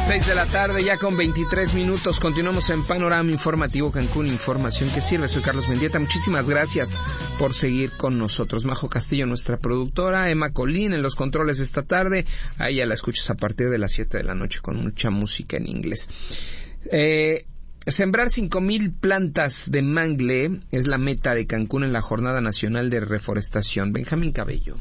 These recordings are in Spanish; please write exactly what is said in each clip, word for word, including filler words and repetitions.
seis de la tarde, ya con veintitrés minutos. Continuamos en Panorama Informativo Cancún, información que sirve. Soy Carlos Mendieta. Muchísimas gracias por seguir con nosotros. Majo Castillo, nuestra productora. Emma Colín en los controles esta tarde. A ella la escuchas a partir de las siete de la noche con mucha música en inglés. Eh... Sembrar cinco mil plantas de mangle es la meta de Cancún en la Jornada Nacional de Reforestación. Benjamín Cabello.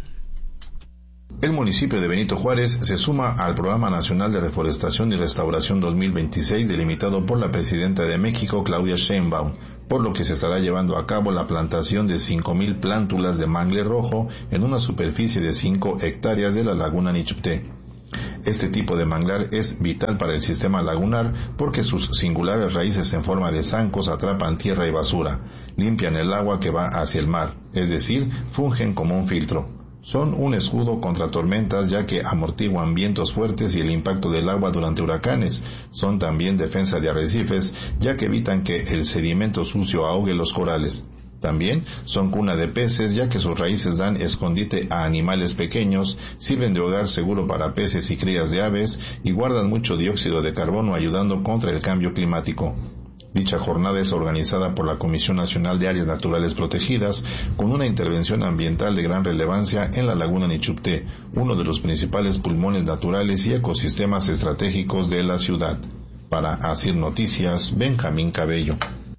El municipio de Benito Juárez se suma al Programa Nacional de Reforestación y Restauración dos mil veintiséis delimitado por la presidenta de México, Claudia Sheinbaum, por lo que se estará llevando a cabo la plantación de cinco mil plántulas de mangle rojo en una superficie de cinco hectáreas de la laguna Nichupté. Este tipo de manglar es vital para el sistema lagunar porque sus singulares raíces en forma de zancos atrapan tierra y basura, limpian el agua que va hacia el mar, es decir, fungen como un filtro. Son un escudo contra tormentas ya que amortiguan vientos fuertes y el impacto del agua durante huracanes. Son también defensa de arrecifes ya que evitan que el sedimento sucio ahogue los corales. También son cuna de peces ya que sus raíces dan escondite a animales pequeños, sirven de hogar seguro para peces y crías de aves y guardan mucho dióxido de carbono ayudando contra el cambio climático. Dicha jornada es organizada por la Comisión Nacional de Áreas Naturales Protegidas con una intervención ambiental de gran relevancia en la laguna Nichupté, uno de los principales pulmones naturales y ecosistemas estratégicos de la ciudad. Para Asir Noticias, Benjamín Cabello.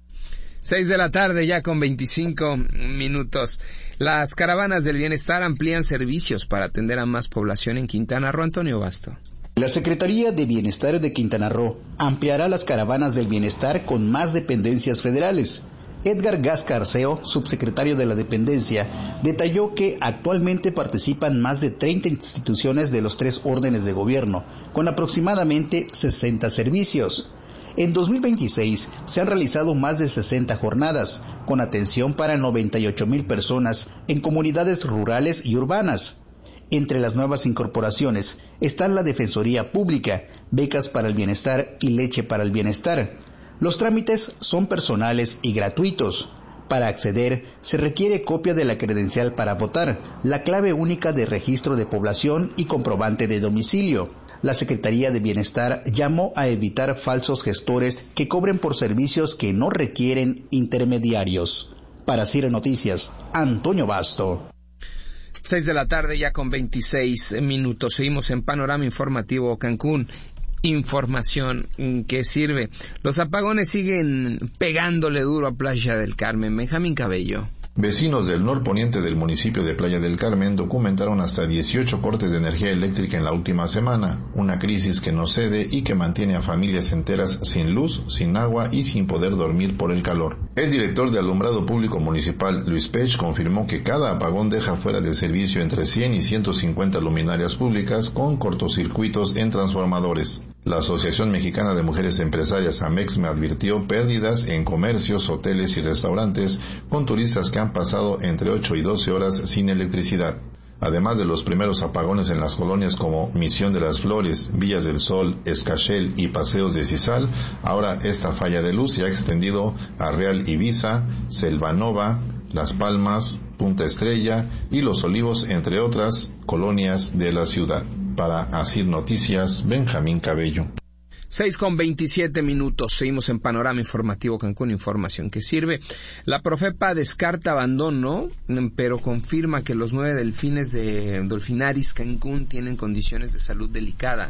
Seis de la tarde, ya con veinticinco minutos. Las caravanas del bienestar amplían servicios para atender a más población en Quintana Roo. Antonio Basto. La Secretaría de Bienestar de Quintana Roo ampliará las caravanas del bienestar con más dependencias federales. Edgar Gasca Arceo, subsecretario de la dependencia, detalló que actualmente participan más de treinta instituciones de los tres órdenes de gobierno, con aproximadamente sesenta servicios. En dos mil veintiséis se han realizado más de sesenta jornadas, con atención para noventa y ocho mil personas en comunidades rurales y urbanas. Entre las nuevas incorporaciones están la Defensoría Pública, becas para el bienestar y leche para el bienestar. Los trámites son personales y gratuitos. Para acceder, se requiere copia de la credencial para votar, la clave única de registro de población y comprobante de domicilio. La Secretaría de Bienestar llamó a evitar falsos gestores que cobren por servicios que no requieren intermediarios. Para Cire Noticias, Antonio Basto. Seis de la tarde, ya con veintiséis minutos. Seguimos en Panorama Informativo Cancún. Información que sirve. Los apagones siguen pegándole duro a Playa del Carmen. Benjamín Cabello. Vecinos del norponiente del municipio de Playa del Carmen documentaron hasta dieciocho cortes de energía eléctrica en la última semana, una crisis que no cede y que mantiene a familias enteras sin luz, sin agua y sin poder dormir por el calor. El director de Alumbrado Público Municipal, Luis Pech, confirmó que cada apagón deja fuera de servicio entre cien y ciento cincuenta luminarias públicas con cortocircuitos en transformadores. La Asociación Mexicana de Mujeres Empresarias, AMEXME, advirtió pérdidas en comercios, hoteles y restaurantes con turistas que han pasado entre ocho y doce horas sin electricidad. Además de los primeros apagones en las colonias como Misión de las Flores, Villas del Sol, Escachel y Paseos de Cisal, ahora esta falla de luz se ha extendido a Real Ibiza, Selvanova, Las Palmas, Punta Estrella y Los Olivos, entre otras colonias de la ciudad. Para Asir Noticias, Benjamín Cabello. Seis con veintisiete minutos. Seguimos en Panorama Informativo Cancún, información que sirve. La Profepa descarta abandono, pero confirma que los nueve delfines de Dolphinaris Cancún tienen condiciones de salud delicada.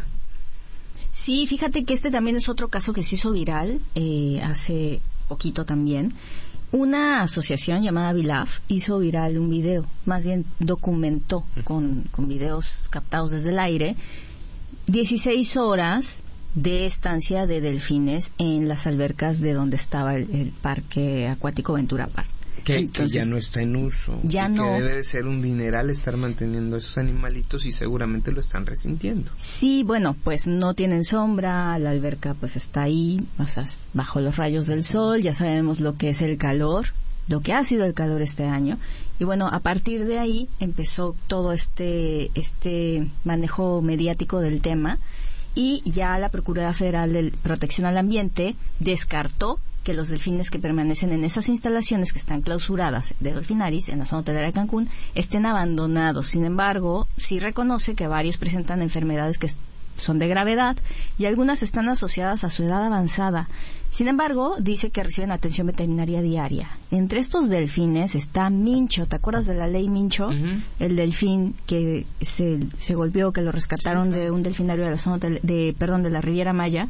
Sí, fíjate que este también es otro caso que se hizo viral eh, hace poquito también. Una asociación llamada Vilaf hizo viral un video, más bien documentó con, con videos captados desde el aire, dieciséis horas de estancia de delfines en las albercas de donde estaba el, el parque acuático Ventura Park. Que, Entonces, que ya no está en uso. Ya y no. Que debe de ser un dineral estar manteniendo esos animalitos y seguramente lo están resintiendo. Sí, bueno, pues no tienen sombra, la alberca pues está ahí, o sea, bajo los rayos del sol, ya sabemos lo que es el calor, lo que ha sido el calor este año. Y bueno, a partir de ahí empezó todo este, este manejo mediático del tema y ya la Procuraduría Federal de Protección al Ambiente descartó que los delfines que permanecen en esas instalaciones que están clausuradas de Dolphinaris en la zona hotelera de Cancún estén abandonados. Sin embargo, sí reconoce que varios presentan enfermedades que son de gravedad y algunas están asociadas a su edad avanzada. Sin embargo, dice que reciben atención veterinaria diaria. Entre estos delfines está Mincho. ¿Te acuerdas de la ley Mincho? Uh-huh. El delfín que se, se golpeó, que lo rescataron sí, de un delfinario de la zona de, de perdón de la Riviera Maya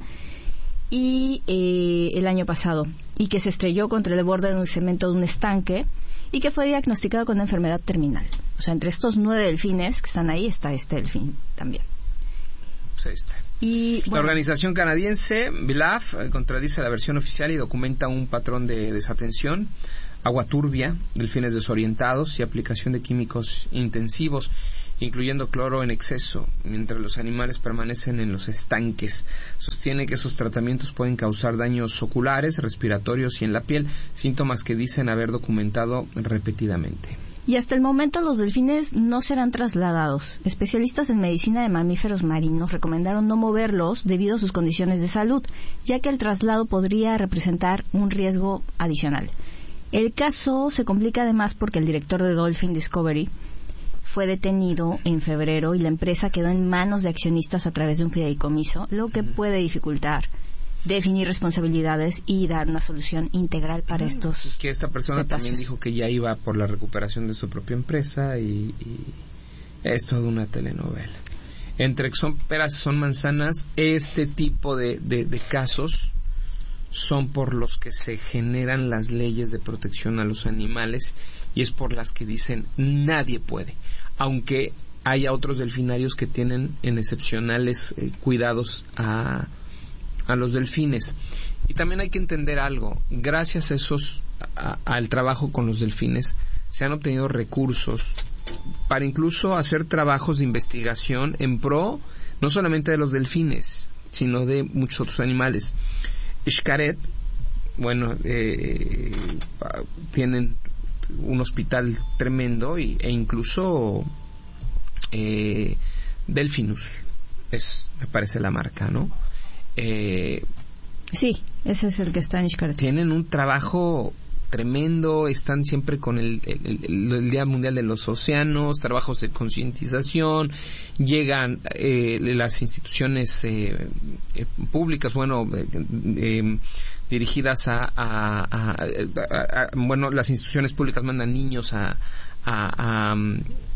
y eh, el año pasado, y que se estrelló contra el borde de un cemento de un estanque y que fue diagnosticado con una enfermedad terminal. O sea, entre estos nueve delfines que están ahí está este delfín también. Pues ahí está. Y, bueno, la organización canadiense B L A F eh, contradice la versión oficial y documenta un patrón de desatención, agua turbia, delfines desorientados y aplicación de químicos intensivos, incluyendo cloro en exceso, mientras los animales permanecen en los estanques. Sostiene que esos tratamientos pueden causar daños oculares, respiratorios y en la piel, síntomas que dicen haber documentado repetidamente. Y hasta el momento los delfines no serán trasladados. Especialistas en medicina de mamíferos marinos recomendaron no moverlos debido a sus condiciones de salud, ya que el traslado podría representar un riesgo adicional. El caso se complica además porque el director de Dolphin Discovery fue detenido en febrero y la empresa quedó en manos de accionistas a través de un fideicomiso, lo que puede dificultar definir responsabilidades y dar una solución integral para estos que esta persona cetáceos. También dijo que ya iba por la recuperación de su propia empresa y, y es toda una telenovela. Entre que son peras son manzanas, este tipo de, de, de casos son por los que se generan las leyes de protección a los animales y es por las que dicen nadie puede, aunque haya otros delfinarios que tienen en excepcionales eh, cuidados a a los delfines. Y también hay que entender algo, gracias a esos a, al trabajo con los delfines se han obtenido recursos para incluso hacer trabajos de investigación en pro no solamente de los delfines sino de muchos otros animales. Xcaret, bueno, eh, tienen un hospital tremendo y, e incluso eh, Delfinus es, me parece la marca, ¿no? Eh, sí, ese es el que está en Xcaret. Tienen un trabajo tremendo, están siempre con el, el, el, el Día Mundial de los Océanos, trabajos de concientización, llegan eh, las instituciones eh, eh, públicas, bueno, eh, eh, dirigidas a, a, a, a, a, bueno, las instituciones públicas mandan niños a A, a,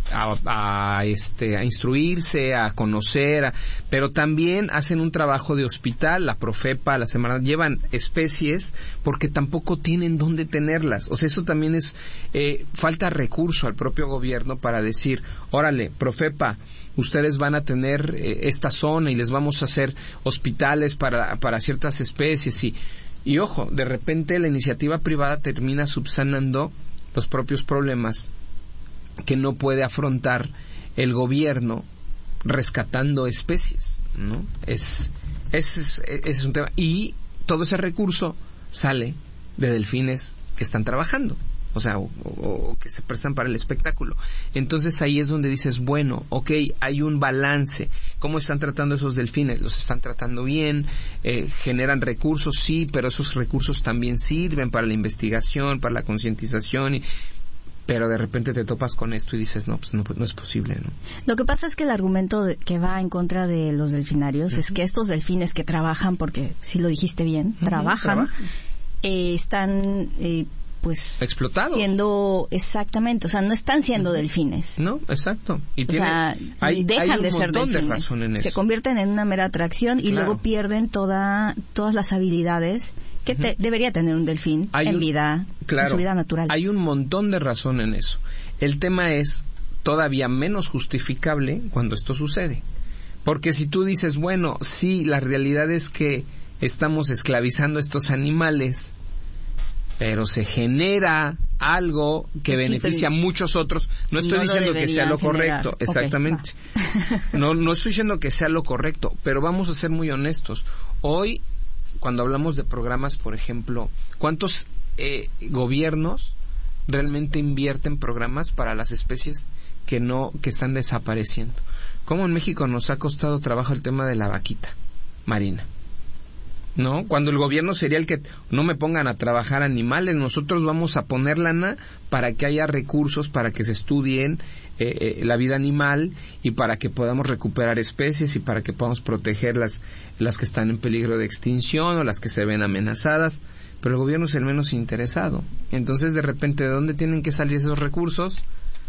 a, a, este, a instruirse, a conocer, a, pero también hacen un trabajo de hospital, la Profepa, la Semana, llevan especies porque tampoco tienen dónde tenerlas. O sea, eso también es, eh, falta recurso al propio gobierno para decir, órale, Profepa, ustedes van a tener eh, esta zona y les vamos a hacer hospitales para, para ciertas especies y, y ojo, de repente la iniciativa privada termina subsanando los propios problemas que no puede afrontar el gobierno rescatando especies, ¿no? Es, ese es, ese es un tema. Y todo ese recurso sale de delfines que están trabajando, o sea, o, o, o que se prestan para el espectáculo. Entonces ahí es donde dices, bueno, ok, hay un balance. ¿Cómo están tratando esos delfines? ¿Los están tratando bien? Eh, ¿Generan recursos? Sí, pero esos recursos también sirven para la investigación, para la concientización y... pero de repente te topas con esto y dices, no, pues no, no es posible, ¿no? Lo que pasa es que el argumento de, que va en contra de los delfinarios uh-huh. es que estos delfines que trabajan, porque sí lo dijiste bien, uh-huh, trabajan, trabajan. Eh, están... Eh, pues explotado siendo exactamente, o sea, no están siendo uh-huh. delfines. No, exacto. Y o tiene, sea, hay, dejan hay un de ser montón delfines. De razón en eso. Se convierten en una mera atracción y claro. luego pierden toda todas las habilidades que te, uh-huh. debería tener un delfín hay en un, vida, claro, en su vida natural. Hay un montón de razón en eso. El tema es todavía menos justificable cuando esto sucede. Porque si tú dices, bueno, sí, la realidad es que estamos esclavizando a estos animales, pero se genera algo que sí, beneficia a muchos otros. No estoy no diciendo que sea lo generar. Correcto, exactamente. Okay, no, no estoy diciendo que sea lo correcto, pero vamos a ser muy honestos. Hoy, cuando hablamos de programas, por ejemplo, ¿cuántos eh, gobiernos realmente invierten programas para las especies que no que están desapareciendo? ¿Cómo en México nos ha costado trabajo el tema de la vaquita marina? ¿no? Cuando el gobierno sería el que no me pongan a trabajar animales, nosotros vamos a poner lana para que haya recursos, para que se estudien eh, eh, la vida animal y para que podamos recuperar especies y para que podamos proteger las, las que están en peligro de extinción o las que se ven amenazadas, pero el gobierno es el menos interesado. Entonces, de repente, ¿de dónde tienen que salir esos recursos?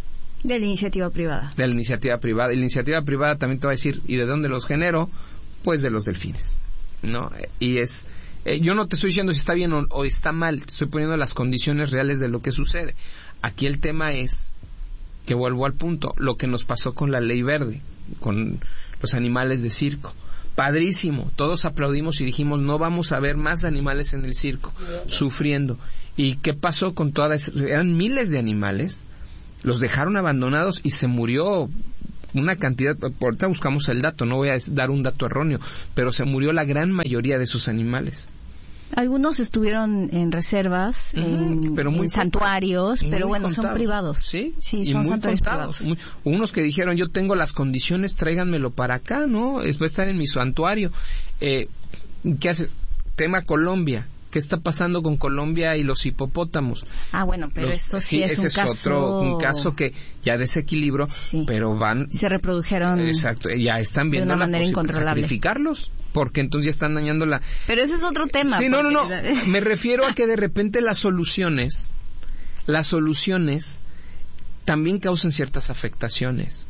De la iniciativa privada. De la iniciativa privada. Y la iniciativa privada también te va a decir, ¿y de dónde los genero? Pues de los delfines, ¿no? Y es, eh, yo no te estoy diciendo si está bien o, o está mal, te estoy poniendo las condiciones reales de lo que sucede. Aquí el tema es que vuelvo al punto, lo que nos pasó con la ley verde, con los animales de circo. Padrísimo, todos aplaudimos y dijimos, no vamos a ver más animales en el circo, sufriendo. ¿Y qué pasó con todas? Eran miles de animales, los dejaron abandonados y se murió una cantidad, ahorita buscamos el dato, no voy a dar un dato erróneo, pero se murió la gran mayoría de esos animales. Algunos estuvieron en reservas, uh-huh, en, pero muy en santuarios, pero bueno, contados. Son privados. Sí, sí, y son muy santuarios contados. privados. Muy, unos que dijeron, yo tengo las condiciones, tráiganmelo para acá, ¿no? Es, va a estar en mi santuario. Eh, ¿Qué haces? Tema Colombia. ¿Qué está pasando con Colombia y los hipopótamos? Ah, bueno, pero Los, esto sí, sí es ese un es caso... otro, un caso que ya desequilibró, sí. pero van... Se reprodujeron... Exacto, ya están viendo de una la manera incontrolable. Sacrificarlos, porque entonces ya están dañando la... Pero ese es otro tema. Sí, porque... no, no, no, me refiero a que de repente las soluciones, las soluciones también causan ciertas afectaciones.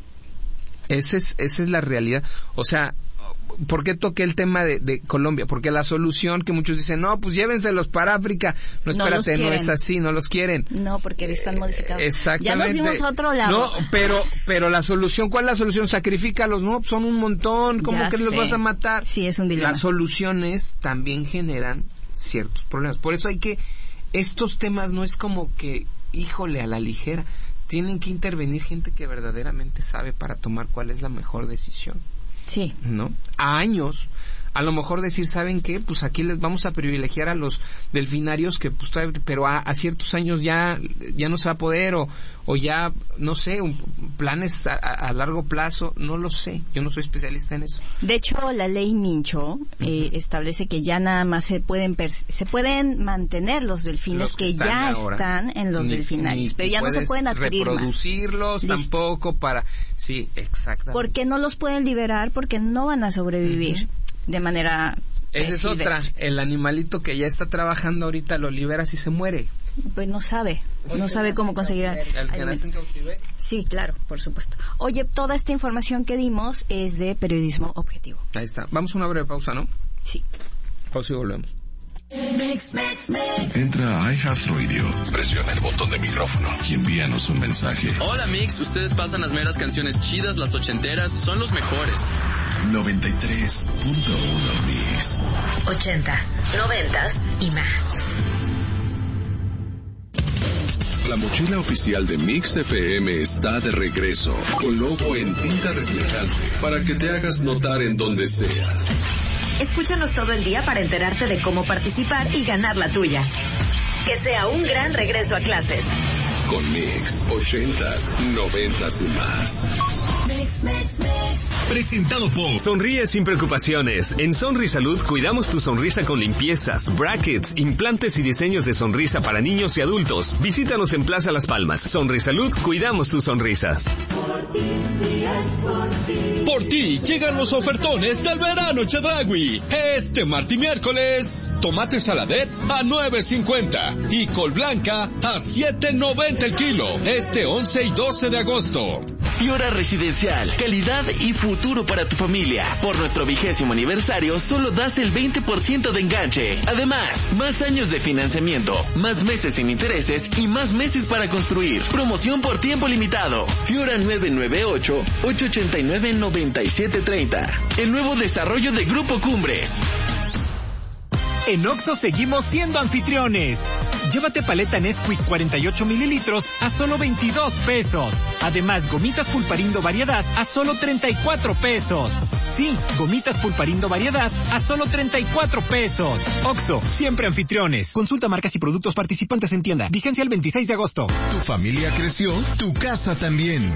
Esa es, esa es la realidad. O sea... ¿Por qué toqué el tema de, de Colombia? Porque la solución que muchos dicen, no, pues llévenselos para África. No, espérate, no, no es así, no los quieren. No, porque están modificados. Exactamente. Ya nos vimos a otro lado. No, pero, pero la solución, ¿cuál es la solución? Sacrifícalos, no, son un montón, ¿cómo ya que sé. Los vas a matar? Sí, es un dilema. Las soluciones también generan ciertos problemas. Por eso hay que, estos temas no es como que, híjole, a la ligera. Tienen que intervenir gente que verdaderamente sabe para tomar cuál es la mejor decisión. Sí. ¿No? A años, a lo mejor decir, ¿saben qué? Pues aquí les vamos a privilegiar a los delfinarios que, pues, pero a, a ciertos años ya, ya no se va a poder, o, o ya, no sé, un, planes a, a largo plazo, no lo sé, yo no soy especialista en eso. De hecho, la ley Mincho eh, uh-huh. establece que ya nada más se pueden pers- se pueden mantener los delfines los que, que están ya ahora. Están en los ni, delfinarios, ni, pero ya no se pueden adquirir reproducirlos más. Tampoco para, sí, exactamente. Porque no los pueden liberar porque no van a sobrevivir. Uh-huh. De manera... Esa es otra. El animalito que ya está trabajando ahorita lo liberas y se muere. Pues no sabe. No sabe cómo conseguir alimento. Sí, claro, por supuesto. Oye, toda esta información que dimos es de periodismo objetivo. Ahí está. Vamos a una breve pausa, ¿no? Sí. Pausa y volvemos. Mix, mix, mix. Entra a iHeartRadio, presiona el botón de micrófono y envíanos un mensaje. Hola Mix, ustedes pasan las meras canciones chidas, las ochenteras, son los mejores. noventa y tres punto uno Mix. Ochentas, noventas y más. La mochila oficial de Mix F M está de regreso, con logo en tinta reflejante, para que te hagas notar en donde sea. Escúchanos todo el día para enterarte de cómo participar y ganar la tuya. Que sea un gran regreso a clases. Con Mix, ochentas, noventas y más. Mix, mix, mix. Presentado por Sonríe sin preocupaciones. En Sonrisalud cuidamos tu sonrisa con limpiezas, brackets, implantes y diseños de sonrisa para niños y adultos. Visítanos en Plaza Las Palmas. Sonrisalud, cuidamos tu sonrisa. Por ti, por ti. Por ti llegan los ofertones del verano Chedraui. Este martes y miércoles, tomate saladet a nueve cincuenta y col blanca a siete noventa el kilo. Este once y doce de agosto. Fiora Residencial, calidad y futuro para tu familia. Por nuestro vigésimo aniversario, solo das el veinte por ciento de enganche. Además, más años de financiamiento, más meses sin intereses y más meses para construir. Promoción por tiempo limitado. Fiora nueve nueve ocho, ocho ocho nueve, nueve siete tres cero. El nuevo desarrollo de Grupo Cumbres. En Oxxo seguimos siendo anfitriones. Llévate paleta Nesquik cuarenta y ocho mililitros a solo veintidós pesos. Además, gomitas Pulparindo variedad a solo treinta y cuatro pesos. Sí, gomitas Pulparindo variedad a solo treinta y cuatro pesos. Oxxo, siempre anfitriones. Consulta marcas y productos participantes en tienda. Vigencia el veintiséis de agosto. Tu familia creció, tu casa también.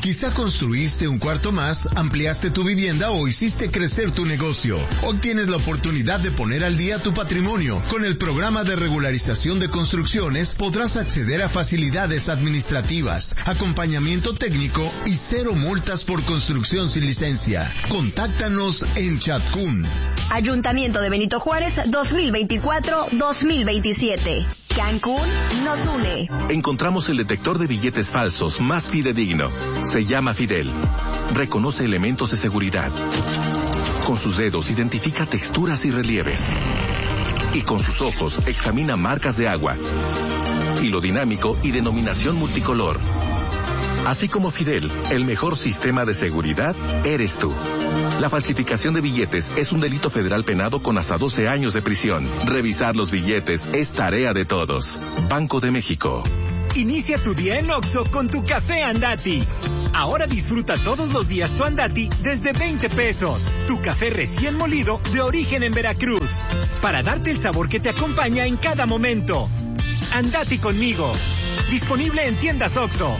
Quizá construiste un cuarto más, ampliaste tu vivienda o hiciste crecer tu negocio. Hoy tienes la oportunidad de poner al día tu patrimonio. Con el programa de regularización de construcciones podrás acceder a facilidades administrativas, acompañamiento técnico y cero multas por construcción sin licencia. Contáctanos en Chatcún. Ayuntamiento de Benito Juárez dos mil veinticuatro dos mil veintisiete. Cancún nos une. Encontramos el detector de billetes falsos más fidedigno. Se llama Fidel. Reconoce elementos de seguridad. Con sus dedos identifica texturas y relieves. Y con sus ojos examina marcas de agua. Hilo dinámico y denominación multicolor. Así como Fidel, el mejor sistema de seguridad eres tú. La falsificación de billetes es un delito federal penado con hasta doce años de prisión. Revisar los billetes es tarea de todos. Banco de México. Inicia tu día en Oxxo con tu café Andati. Ahora disfruta todos los días tu Andati desde veinte pesos. Tu café recién molido de origen en Veracruz. Para darte el sabor que te acompaña en cada momento. Andati conmigo. Disponible en tiendas Oxxo.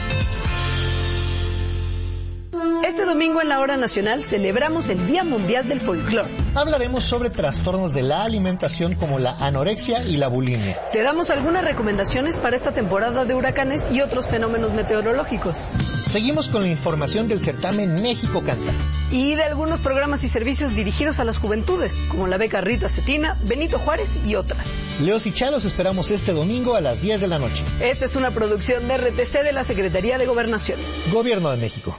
Este domingo en la Hora Nacional celebramos el Día Mundial del Folclor. Hablaremos sobre trastornos de la alimentación como la anorexia y la bulimia. Te damos algunas recomendaciones para esta temporada de huracanes y otros fenómenos meteorológicos. Seguimos con la información del certamen México Canta. Y de algunos programas y servicios dirigidos a las juventudes, como la beca Rita Cetina, Benito Juárez y otras. Leos y Chalos esperamos este domingo a las diez de la noche. Esta es una producción de R T C de la Secretaría de Gobernación. Gobierno de México.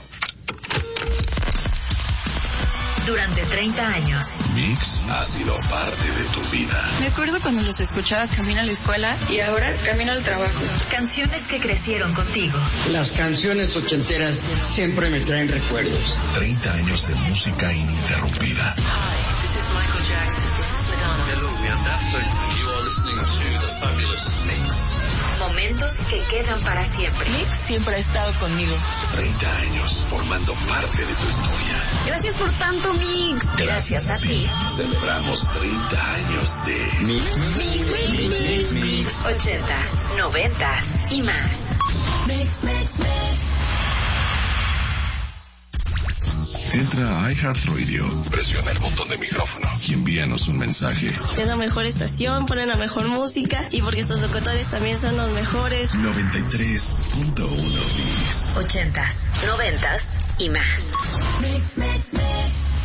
Durante treinta años. Mix ha sido parte de tu vida. Me acuerdo cuando los escuchaba camino a la escuela y ahora camino al trabajo. Canciones que crecieron contigo. Las canciones ochenteras siempre me traen recuerdos. treinta años de música ininterrumpida. Hi, this is Michael Jackson. This is Madonna. Hello, we are Daft Punk. You are listening to The Fabulous Mix. Momentos que quedan para siempre. Mix siempre ha estado conmigo. treinta años formando parte de tu historia. Gracias por tanto, Mix. Gracias, Gracias a ti. Celebramos treinta años de Mix, Mix, Mix, Mix, Mix, Mix, Mix. ochentas, noventas y más. Mix, Mix, Mix. Entra a iHeartRadio, presiona el botón de micrófono y envíanos un mensaje. Es la mejor estación, ponen la mejor música y porque sus locutores también son los mejores. noventa y tres punto uno Mix. ochentas, noventas y más. Mix, Mix, Mix.